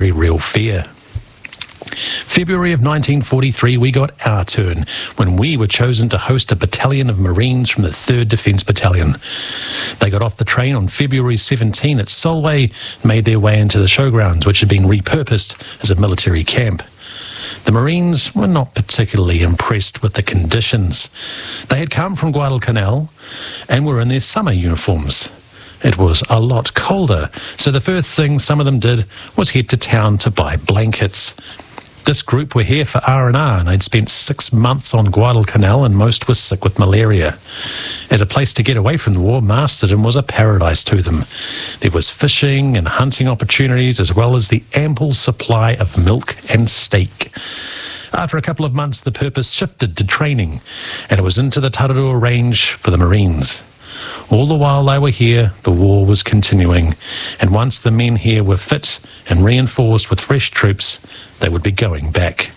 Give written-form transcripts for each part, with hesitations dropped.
very real fear. February of 1943, we got our turn when we were chosen to host a battalion of Marines from the 3rd Defence Battalion. They got off the train on February 17 at Solway, made their way into the showgrounds, which had been repurposed as a military camp. The Marines were not particularly impressed with the conditions. They had come from Guadalcanal and were in their summer uniforms. It was a lot colder, so the first thing some of them did was head to town to buy blankets. This group were here for R&R, and they'd spent 6 months on Guadalcanal, and most were sick with malaria. As a place to get away from the war, Masterton was a paradise to them. There was fishing and hunting opportunities, as well as the ample supply of milk and steak. After a couple of months, the purpose shifted to training, and it was into the Tararua Range for the Marines. All the while they were here, the war was continuing, and once the men here were fit and reinforced with fresh troops, they would be going back.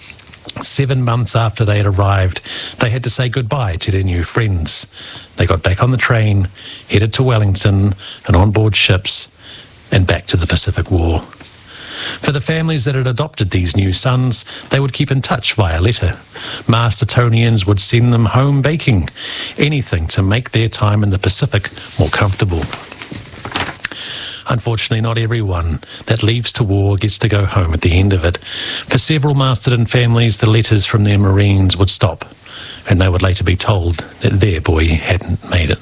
7 months after they had arrived, they had to say goodbye to their new friends. They got back on the train, headed to Wellington and on board ships, and back to the Pacific War. For the families that had adopted these new sons, they would keep in touch via letter. Mastertonians would send them home baking, anything to make their time in the Pacific more comfortable. Unfortunately, not everyone that leaves to war gets to go home at the end of it. For several Masterton families, the letters from their Marines would stop, and they would later be told that their boy hadn't made it.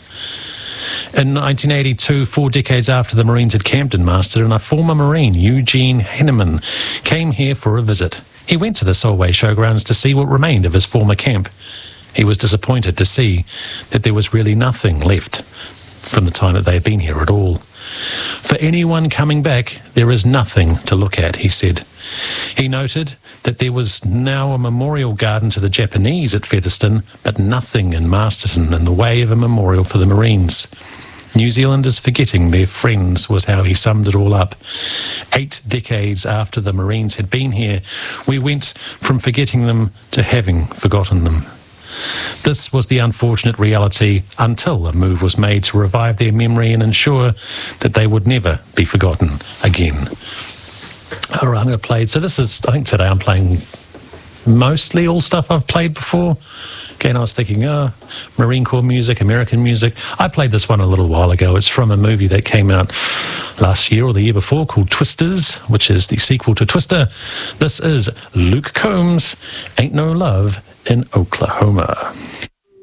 In 1982, 4 decades after the Marines had camped in Masterton, a former Marine, Eugene Henneman, came here for a visit. He went to the Solway Showgrounds to see what remained of his former camp. He was disappointed to see that there was really nothing left from the time that they had been here at all. For anyone coming back, there is nothing to look at, he said. He noted that there was now a memorial garden to the Japanese at Featherston, but nothing in Masterton in the way of a memorial for the Marines. New Zealanders forgetting their friends was how he summed it all up. 8 decades after the Marines had been here, we went from forgetting them to having forgotten them. This was the unfortunate reality until a move was made to revive their memory and ensure that they would never be forgotten again. All right, I'm going to play. So this is, I think today I'm playing mostly all stuff I've played before. Again, I was thinking, Marine Corps music, American music. I played this one a little while ago. It's from a movie that came out last year or the year before called Twisters, which is the sequel to Twister. This is Luke Combs, Ain't No Love in Oklahoma.